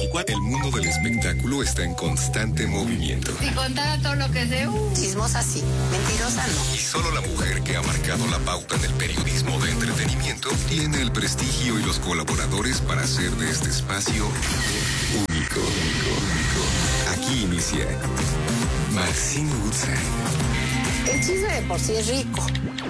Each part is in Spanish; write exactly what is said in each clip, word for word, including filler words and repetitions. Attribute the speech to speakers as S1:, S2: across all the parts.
S1: veinticuatro. El mundo del espectáculo está en constante movimiento.
S2: Si contara todo lo que sé, uh.
S3: Chismosa sí, mentirosa no.
S1: Y solo la mujer que ha marcado la pauta en el periodismo de entretenimiento tiene el prestigio y los colaboradores para hacer de este espacio único. único, único. Aquí inicia Maxine Goodside.
S3: El chisme de por sí es rico.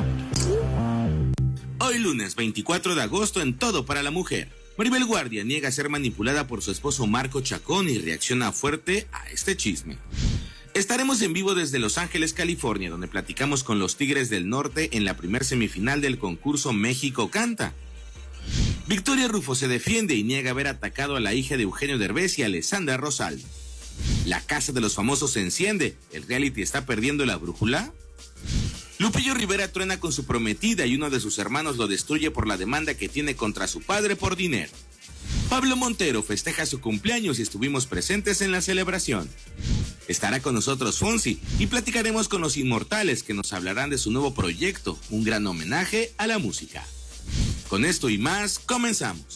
S4: Hoy lunes veinticuatro de agosto en Todo para la Mujer. Maribel Guardia niega ser manipulada por su esposo Marco Chacón y reacciona fuerte a este chisme. Estaremos en vivo desde Los Ángeles, California, donde platicamos con los Tigres del Norte en la primer semifinal del concurso México Canta. Victoria Rufo se defiende y niega haber atacado a la hija de Eugenio Derbez y Alessandra Rosal. La Casa de los Famosos se enciende. ¿El reality está perdiendo la brújula? Lupillo Rivera truena con su prometida y uno de sus hermanos lo destruye por la demanda que tiene contra su padre por dinero. Pablo Montero festeja su cumpleaños y estuvimos presentes en la celebración. Estará con nosotros Fonsi y platicaremos con los Inmortales, que nos hablarán de su nuevo proyecto, un gran homenaje a la música. Con esto y más, comenzamos.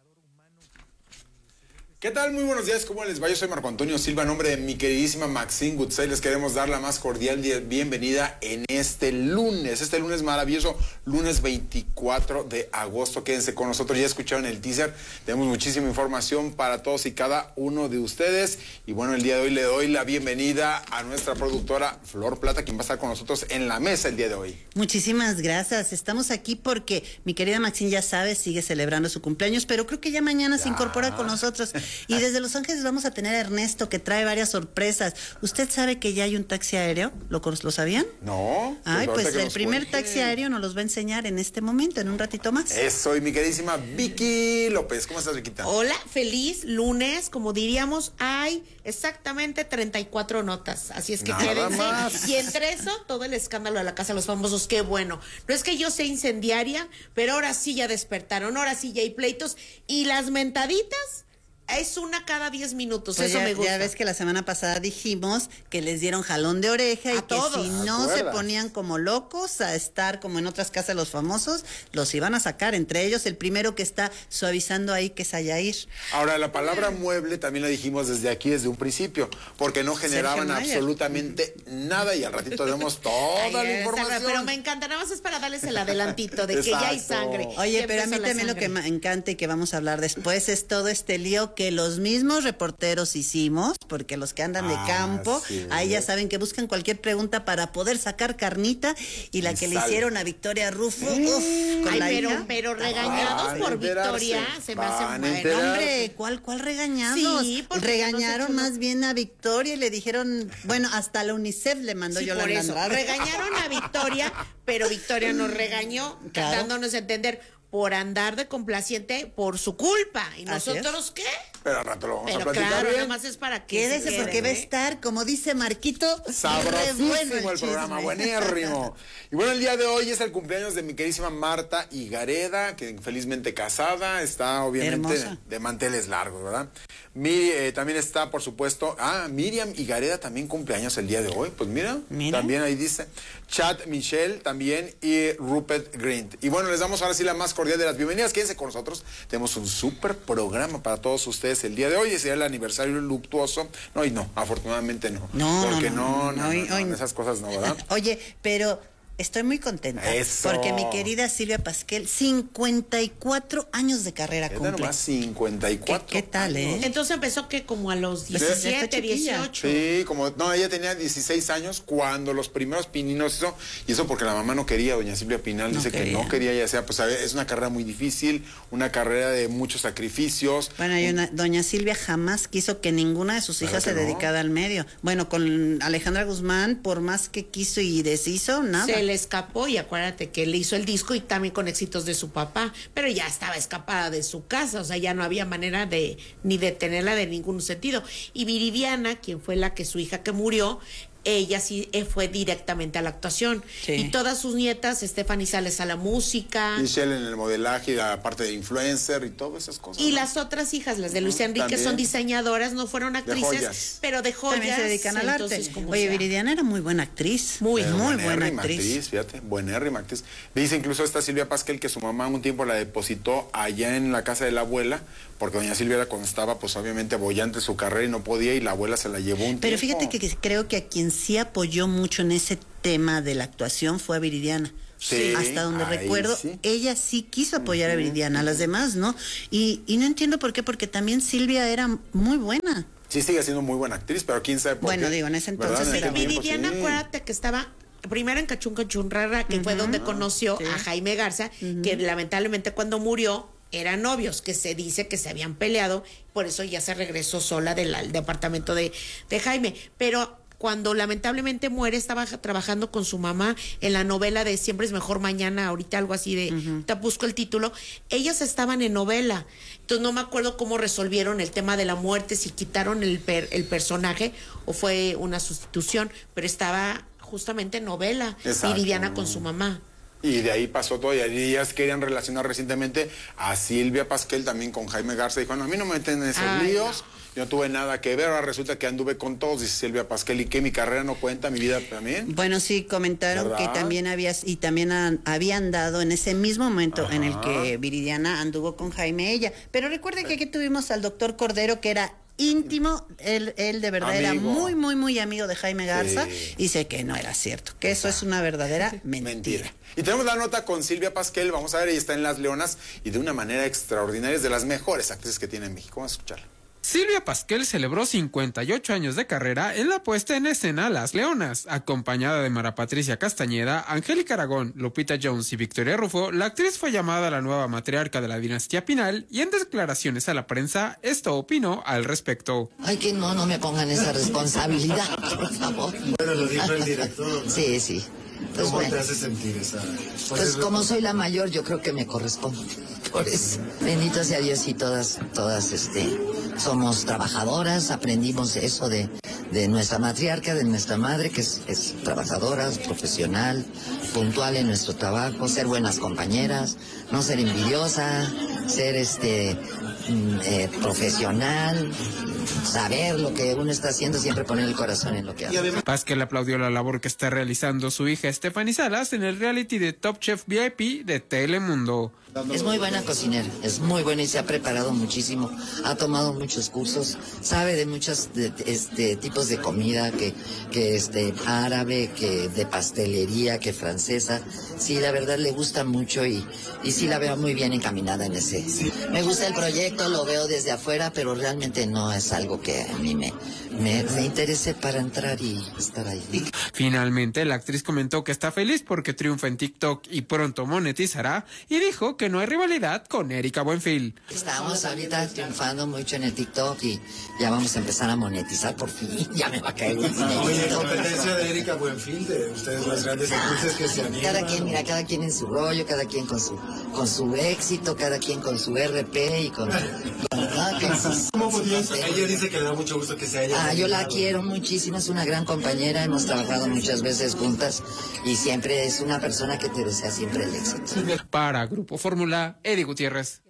S5: ¿Qué tal? Muy buenos días, ¿cómo les va? Yo soy Marco Antonio Silva, en nombre de mi queridísima Maxine Goodside. Les queremos dar la más cordial bienvenida en este lunes, este lunes maravilloso, lunes veinticuatro de agosto. Quédense con nosotros, ya escucharon el teaser, tenemos muchísima información para todos y cada uno de ustedes. Y bueno, el día de hoy le doy la bienvenida a nuestra productora Flor Plata, quien va a estar con nosotros en la mesa el día de hoy.
S6: Muchísimas gracias, estamos aquí porque mi querida Maxine, ya sabe, sigue celebrando su cumpleaños, pero creo que ya mañana ya se incorpora con nosotros. Y desde Los Ángeles vamos a tener a Ernesto, que trae varias sorpresas. ¿Usted sabe que ya hay un taxi aéreo? ¿Lo, lo sabían?
S5: No.
S6: Ay, pues el primer cuente. taxi aéreo nos los va a enseñar en este momento, en un ratito más.
S5: Eso, y mi queridísima Vicky López. ¿Cómo estás, Viquita?
S7: Hola, feliz lunes. Como diríamos, hay exactamente treinta y cuatro notas. Así es que
S5: Nada
S7: quédense.
S5: Más.
S7: Y entre eso, todo el escándalo de la Casa de los Famosos. Qué bueno. No es que yo sea incendiaria, pero ahora sí ya despertaron. Ahora sí ya hay pleitos. Y las mentaditas es una cada diez minutos, pues eso
S6: ya,
S7: me gusta.
S6: Ya ves que la semana pasada dijimos que les dieron jalón de oreja a y todos. Que si no se ponían como locos a estar como en otras casas de los famosos, los iban a sacar. Entre ellos, el primero que está suavizando ahí, que es Ayair.
S5: Ahora, la palabra mueble también la dijimos desde aquí, desde un principio, porque no generaban absolutamente nada y al ratito vemos toda Ay, la información.
S7: Pero me encanta, nada más es para darles el adelantito de que ya hay sangre.
S6: Oye, pero a mí también lo que me encanta y que vamos a hablar después es todo este lío que que los mismos reporteros hicimos, porque los que andan de ah, campo, sí, ahí ya saben que buscan cualquier pregunta para poder sacar carnita, y la y que sale. Le hicieron a Victoria Rufo, mm. uf, con
S7: Ay,
S6: la
S7: pero,
S6: hija.
S7: pero regañados por Victoria, se me hace un buen
S6: hombre, ¿cuál, cuál regañados? Sí, regañaron no más bien a Victoria y le dijeron, bueno, hasta la UNICEF le mandó sí, yo la mandada.
S7: Regañaron a Victoria, pero Victoria nos regañó, claro. dándonos a entender por andar de complaciente por su culpa. ¿Y nosotros qué?
S5: Pero al rato lo vamos
S7: Pero
S5: a platicar
S7: claro,
S5: bien.
S7: nada más es para que
S6: quédese
S7: quede,
S6: porque
S7: ¿eh?
S6: va a estar, como dice Marquito,
S5: sabrosísimo
S6: bueno el,
S5: el programa, buenérrimo. Y bueno, el día de hoy es el cumpleaños de mi queridísima Marta Higareda, que felizmente casada, está obviamente Hermosa. de manteles largos, ¿verdad? Mi, eh, también está, por supuesto, ah, Miriam Higareda también cumpleaños el día de hoy, pues mira, mira. también ahí dice, Chad Michelle también y Rupert Grint. Y bueno, les damos ahora sí la más cordial de las bienvenidas, quédense con nosotros, tenemos un súper programa para todos ustedes el día de hoy, sería el aniversario luctuoso, no, y no, afortunadamente no,
S6: no
S5: porque
S6: no, no,
S5: no, no,
S6: hoy,
S5: no,
S6: hoy,
S5: no esas cosas no, ¿verdad?
S6: Oye, pero estoy muy contenta.
S5: Eso.
S6: Porque mi querida Silvia Pasquel, cincuenta y cuatro años de carrera cumple.
S5: Nomás cincuenta y cuatro.
S6: ¿Qué, qué tal, eh?
S7: Entonces empezó que como a los diecisiete, dieciocho.
S5: Sí, como, no, ella tenía dieciséis años cuando los primeros pininos hizo, y eso porque la mamá no quería, doña Silvia Pinal, no dice quería. que no quería, ya sea, pues es una carrera muy difícil, una carrera de muchos sacrificios.
S6: Bueno, hay una, doña Silvia jamás quiso que ninguna de sus hijas se no? dedicara al medio. Bueno, con Alejandra Guzmán, por más que quiso y deshizo, nada.
S7: Se le escapó y acuérdate que le hizo el disco y también con éxitos de su papá, pero ya estaba escapada de su casa, o sea, ya no había manera de ni de tenerla de ningún sentido. Y Viridiana, quien fue la que su hija que murió, ella sí eh, fue directamente a la actuación.
S6: Sí.
S7: Y todas sus nietas, Stephanie Sales a la música.
S5: Michelle en el modelaje y la parte de influencer y todas esas cosas.
S7: Y
S5: ¿no?
S7: las otras hijas, las de Luis Enrique,
S5: También.
S7: son diseñadoras, no fueron actrices,
S5: joyas.
S7: pero de joyas.
S6: También se dedican al arte.
S7: Entonces, como
S6: Oye,
S7: sea.
S6: Viridiana era muy buena actriz.
S7: Muy,
S5: Pero
S6: muy buena
S5: buenérrima
S6: actriz.
S5: Fíjate, buenérrima actriz. Dice incluso esta Silvia Pasquel que su mamá un tiempo la depositó allá en la casa de la abuela, porque doña Silvia era cuando estaba, pues obviamente, bollante su carrera y no podía, y la abuela se la llevó un
S6: Pero
S5: tiempo.
S6: fíjate que, que creo que a quien sí apoyó mucho en ese tema de la actuación fue a Viridiana.
S5: Sí,
S6: hasta donde
S5: ahí
S6: recuerdo,
S5: sí.
S6: ella sí quiso apoyar uh-huh, a Viridiana, a las demás, ¿no? Y, y no entiendo por qué, porque también Silvia era muy buena.
S5: Sí, sigue siendo muy buena actriz, pero quién sabe por
S6: bueno,
S5: qué.
S6: Bueno, digo, en ese entonces
S5: ¿verdad?
S6: era
S5: En ese tiempo,
S7: Viridiana,
S5: sí.
S7: acuérdate que estaba primero en Cachún Cachún Rara, que uh-huh, fue donde conoció sí. a Jaime Garza, uh-huh, que lamentablemente cuando murió eran novios, que se dice que se habían peleado, por eso ya se regresó sola del, del departamento de, de Jaime. Pero cuando lamentablemente muere, estaba trabajando con su mamá en la novela de Siempre es mejor mañana, ahorita algo así de, uh-huh, te busco el título. Ellas estaban en novela, entonces no me acuerdo cómo resolvieron el tema de la muerte, si quitaron el, per, el personaje o fue una sustitución, pero estaba justamente en novela, Viridiana con su mamá.
S5: Y de ahí pasó todo, y ellas querían relacionar recientemente a Silvia Pasquel también con Jaime Garza. Dijo, no, a mí no me meten en esos Ay, líos, no. yo no tuve nada que ver, ahora resulta que anduve con todos, dice Silvia Pasquel, y que mi carrera no cuenta, mi vida también.
S6: Bueno, sí, comentaron ¿verdad? Que también habías, y también han, habían dado en ese mismo momento Ajá. en el que Viridiana anduvo con Jaime ella. Pero recuerde que aquí tuvimos al doctor Cordero, que era íntimo, él, él de verdad amigo. Era muy, muy, muy amigo de Jaime Garza, sí. y sé que no era cierto, que eso es una verdadera mentira. mentira.
S5: Y tenemos la nota con Silvia Pasquel, vamos a ver, ella está en Las Leonas, y de una manera extraordinaria, es de las mejores actrices que tiene en México. Vamos a escucharla.
S8: Silvia Pasquel celebró cincuenta y ocho años de carrera en la puesta en escena Las Leonas. Acompañada de Mara Patricia Castañeda, Angélica Aragón, Lupita Jones y Victoria Rufo, la actriz fue llamada la nueva matriarca de la dinastía Pinal y en declaraciones a la prensa, esto opinó al respecto.
S9: Ay, que no, no me pongan esa responsabilidad, por favor.
S10: Bueno, lo dijo el director.
S9: Sí, sí. Pues
S10: ¿Cómo
S9: bueno,
S10: te hace sentir esa?
S9: Pues como soy la mayor, yo creo que me corresponde. Por eso. Bendito sea Dios y todas, todas, este, somos trabajadoras, aprendimos eso de, de nuestra matriarca, de nuestra madre, que es, es trabajadora, profesional, puntual en nuestro trabajo, ser buenas compañeras, no ser envidiosa, ser este eh, profesional, saber lo que uno está haciendo, siempre poner el corazón en lo que hace.
S8: Pasquel aplaudió la labor que está realizando su hija Stephanie Salas en el reality de Top Chef V I P de Telemundo.
S9: Es muy buena cocinera, es muy buena y se ha preparado muchísimo, ha tomado muchos cursos, sabe de muchos de, este, tipos de comida, que, que este, árabe, que de pastelería, que francesa. Sí, la verdad le gusta mucho y, y sí la veo muy bien encaminada en ese. Me gusta el proyecto, lo veo desde afuera, pero realmente no es algo que a mí me, me, me interese para entrar y estar ahí.
S8: Finalmente, la actriz comentó que está feliz porque triunfa en TikTok y pronto monetizará, y dijo que no hay rivalidad con Erika Buenfil.
S9: Estamos ahorita triunfando mucho en el TikTok y ya vamos a empezar a monetizar por fin. Ya me va a caer un dinerito.
S10: Oye, competencia de Erika Buenfil, de ustedes las grandes actrices que se animan.
S9: Cada quien, mira, cada quien en su rollo, cada quien con su con su éxito, cada quien con su R P y con... ¿verdad? Con sus,
S10: ¿Cómo podías? Ella dice que le da mucho gusto que sea ella.
S9: Ah, yo la quiero muchísimo, es una gran compañera, hemos trabajado muchas veces juntas y siempre es una persona que te desea siempre el éxito.
S8: Para Grupo Fórmula, Eddie Gutiérrez.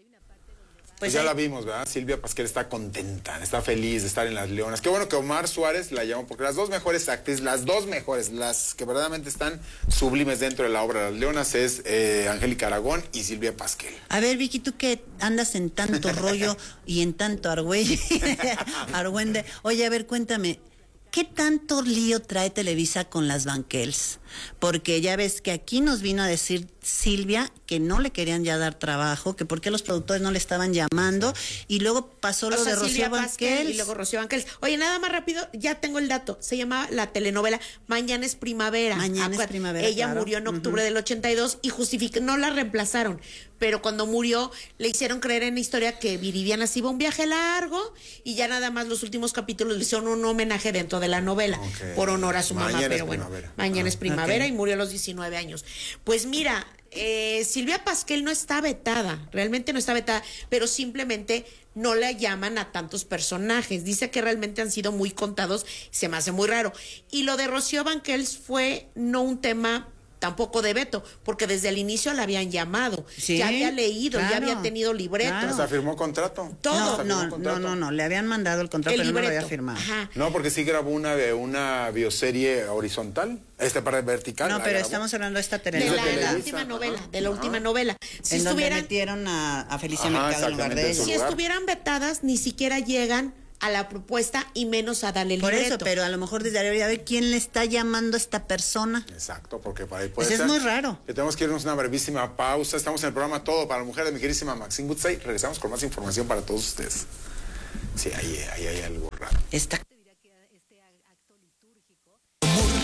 S5: Pues ya la vimos, ¿verdad? Silvia Pasquel está contenta, está feliz de estar en Las Leonas. Qué bueno que Omar Suárez la llamó, porque las dos mejores actrices, las dos mejores, las que verdaderamente están sublimes dentro de la obra de Las Leonas, es eh, Angélica Aragón y Silvia Pasquel.
S6: A ver, Vicky, tú que andas en tanto rollo y en tanto argüey, argüende. Oye, a ver, cuéntame, ¿qué tanto lío trae Televisa con las Banquels? Porque ya ves que aquí nos vino a decir Silvia que no le querían ya dar trabajo, que por qué los productores no le estaban llamando, y luego pasó lo
S7: o sea,
S6: de Rocío Banquels.
S7: Y luego Rocío Banquels. Oye, nada más rápido, ya tengo el dato. Se llamaba la telenovela Mañana es Primavera.
S6: Mañana es Primavera,
S7: Ella
S6: claro.
S7: murió en octubre uh-huh. del ochenta y dos y justificó, no la reemplazaron. pero cuando murió le hicieron creer en la historia que Viridiana se iba a un viaje largo y ya nada más los últimos capítulos le hicieron un homenaje dentro de la novela, okay, por honor a su mañana mamá, pero bueno, primavera. mañana ah, es primavera, okay, y murió a los diecinueve años. Pues mira, eh, Silvia Pasquel no está vetada, realmente no está vetada, pero simplemente no la llaman a tantos personajes. Dice que realmente han sido muy contados, se me hace muy raro. Y lo de Rocío Banquels fue no un tema tampoco de veto, porque desde el inicio la habían llamado, sí, ya había leído, claro, ya había tenido libreto.
S5: Claro. ¿Hasta firmó contrato?
S6: Todo. No, no, contrato? no, no, no, le habían mandado el contrato, el pero libreto. No lo había firmado. Ajá.
S5: No, porque sí grabó una, una bioserie horizontal, esta parte vertical.
S6: No, pero grabó. Estamos hablando de esta telenovela.
S7: De la, la última novela, ajá, de la última ajá. novela.
S6: Si en estuvieran, donde metieron a, a Felicia ajá, Mercado en lugar de ella.
S7: Si estuvieran vetadas, ni siquiera llegan a la propuesta y menos a darle el
S6: Por
S7: libreto.
S6: eso, pero a lo mejor desde ahí a ver quién le está llamando a esta persona.
S5: Exacto, porque para ahí puede
S6: pues
S5: ser.
S6: Es muy raro.
S5: Que tenemos que irnos a una brevísima pausa. Estamos en el programa Todo para la Mujer de mi queridísima Maxine Goodsey. Regresamos con más información para todos ustedes. Sí, ahí, ahí hay algo raro.
S6: Está